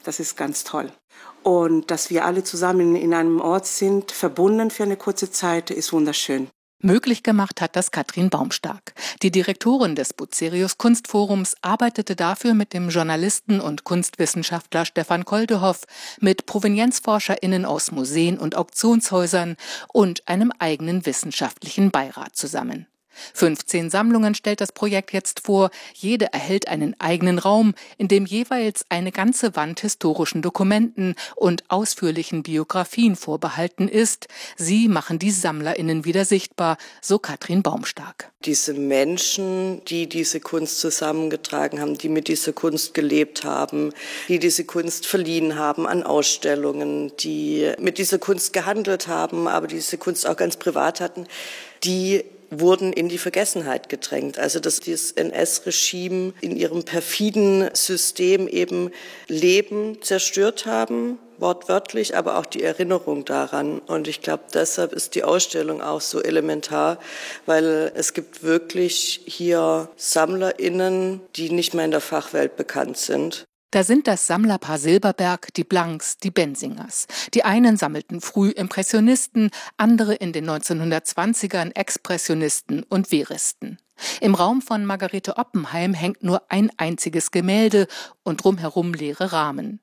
Das ist ganz toll. Und dass wir alle zusammen in einem Ort sind, verbunden für eine kurze Zeit, ist wunderschön. Möglich gemacht hat das Katrin Baumstark. Die Direktorin des Bucerius Kunstforums arbeitete dafür mit dem Journalisten und Kunstwissenschaftler Stefan Koldehoff, mit ProvenienzforscherInnen aus Museen und Auktionshäusern und einem eigenen wissenschaftlichen Beirat zusammen. 15 Sammlungen stellt das Projekt jetzt vor. Jede erhält einen eigenen Raum, in dem jeweils eine ganze Wand historischen Dokumenten und ausführlichen Biografien vorbehalten ist. Sie machen die SammlerInnen wieder sichtbar, so Katrin Baumstark. Diese Menschen, die diese Kunst zusammengetragen haben, die mit dieser Kunst gelebt haben, die diese Kunst verliehen haben an Ausstellungen, die mit dieser Kunst gehandelt haben, aber diese Kunst auch ganz privat hatten, die wurden in die Vergessenheit gedrängt. Also dass dieses NS-Regime in ihrem perfiden System eben Leben zerstört haben, wortwörtlich, aber auch die Erinnerung daran. Und ich glaube, deshalb ist die Ausstellung auch so elementar, weil es gibt wirklich hier SammlerInnen, die nicht mehr in der Fachwelt bekannt sind. Da sind das Sammlerpaar Silberberg, die Blanks, die Bensingers. Die einen sammelten früh Impressionisten, andere in den 1920ern Expressionisten und Veristen. Im Raum von Margarete Oppenheim hängt nur ein einziges Gemälde und drumherum leere Rahmen.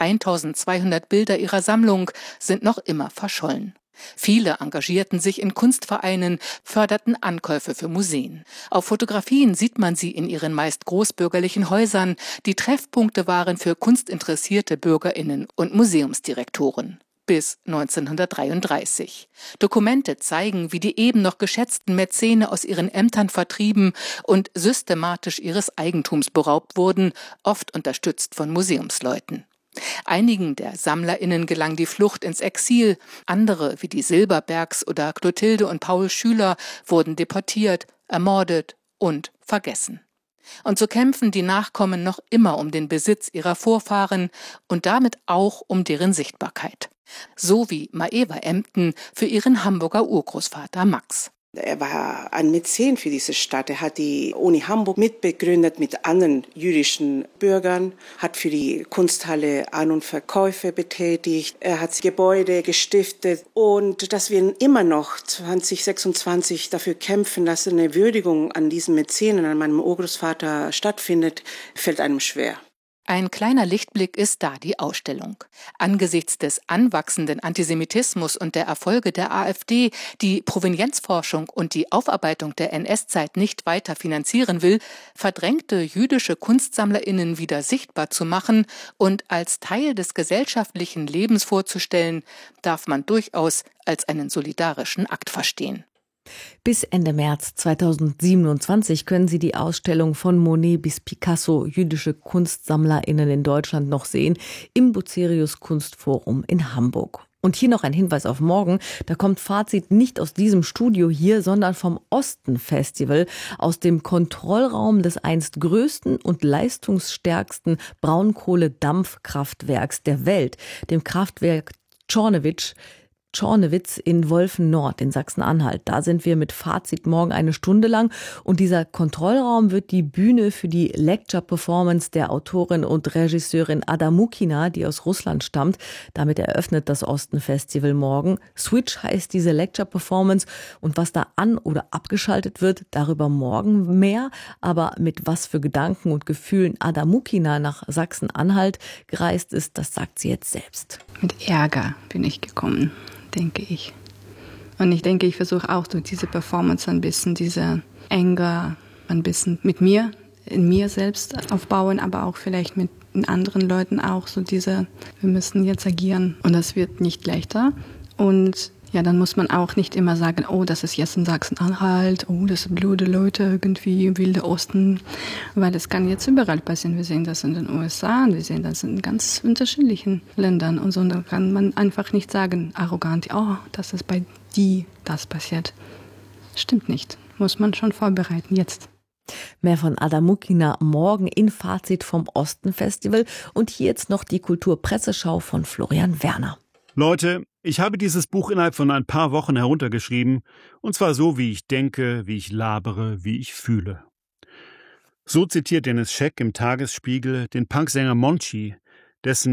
1200 Bilder ihrer Sammlung sind noch immer verschollen. Viele engagierten sich in Kunstvereinen, förderten Ankäufe für Museen. Auf Fotografien sieht man sie in ihren meist großbürgerlichen Häusern, die Treffpunkte waren für kunstinteressierte BürgerInnen und Museumsdirektoren. Bis 1933. Dokumente zeigen, wie die eben noch geschätzten Mäzene aus ihren Ämtern vertrieben und systematisch ihres Eigentums beraubt wurden, oft unterstützt von Museumsleuten. Einigen der SammlerInnen gelang die Flucht ins Exil, andere, wie die Silberbergs oder Clotilde und Paul Schüler, wurden deportiert, ermordet und vergessen. Und so kämpfen die Nachkommen noch immer um den Besitz ihrer Vorfahren und damit auch um deren Sichtbarkeit. So wie Maeva Emden für ihren Hamburger Urgroßvater Max. Er war ein Mäzen für diese Stadt. Er hat die Uni Hamburg mitbegründet mit anderen jüdischen Bürgern, hat für die Kunsthalle An- und Verkäufe betätigt. Er hat Gebäude gestiftet und dass wir immer noch 2026 dafür kämpfen, dass eine Würdigung an diesen Mäzenen, an meinem Urgroßvater stattfindet, fällt einem schwer. Ein kleiner Lichtblick ist da die Ausstellung. Angesichts des anwachsenden Antisemitismus und der Erfolge der AfD, die Provenienzforschung und die Aufarbeitung der NS-Zeit nicht weiter finanzieren will, verdrängte jüdische KunstsammlerInnen wieder sichtbar zu machen und als Teil des gesellschaftlichen Lebens vorzustellen, darf man durchaus als einen solidarischen Akt verstehen. Bis Ende März 2027 können Sie die Ausstellung von Monet bis Picasso, jüdische KunstsammlerInnen in Deutschland, noch sehen im Bucerius Kunstforum in Hamburg. Und hier noch ein Hinweis auf morgen. Da kommt Fazit nicht aus diesem Studio hier, sondern vom Osten-Festival, aus dem Kontrollraum des einst größten und leistungsstärksten Braunkohledampfkraftwerks der Welt, dem Kraftwerk Czornowitz in Wolfen-Nord in Sachsen-Anhalt. Da sind wir mit Fazit morgen eine Stunde lang. Und dieser Kontrollraum wird die Bühne für die Lecture-Performance der Autorin und Regisseurin Ada Mukina, die aus Russland stammt. Damit eröffnet das Osten-Festival morgen. Switch heißt diese Lecture-Performance. Und was da an- oder abgeschaltet wird, darüber morgen mehr. Aber mit was für Gedanken und Gefühlen Ada Mukina nach Sachsen-Anhalt gereist ist, das sagt sie jetzt selbst. Mit Ärger bin ich gekommen, denke ich. Und ich denke, ich versuche auch durch diese Performance ein bisschen diese Anger ein bisschen mit mir, in mir selbst aufbauen, aber auch vielleicht mit den anderen Leuten auch so wir müssen jetzt agieren. Und das wird nicht leichter. Und ja, dann muss man auch nicht immer sagen, oh, das ist jetzt in Sachsen-Anhalt, oh, das sind blöde Leute irgendwie im Wilde Osten, weil das kann jetzt überall passieren. Wir sehen das in den USA und wir sehen das in ganz unterschiedlichen Ländern und so. Da kann man einfach nicht sagen, arrogant, oh, das ist bei die das passiert. Stimmt nicht. Muss man schon vorbereiten jetzt. Mehr von Ada Mukina morgen in Fazit vom Osten-Festival. Und hier jetzt noch die Kulturpresseschau von Florian Werner. Leute, ich habe dieses Buch innerhalb von ein paar Wochen heruntergeschrieben, und zwar so, wie ich denke, wie ich labere, wie ich fühle. So zitiert Dennis Scheck im Tagesspiegel den Punksänger Monchi, dessen